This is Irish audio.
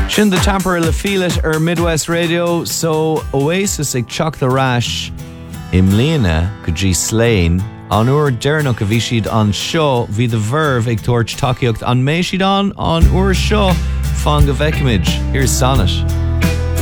Sin de tamper le filet Midwest Radio, so Oasis ag teach le rais im léana go dtí Slane an uair dearnach a bhí siad an seo bhí de Verve ag tuairt takeíocht an méid siad an uair seo fan go bhfeicimid. Here's Sonnet.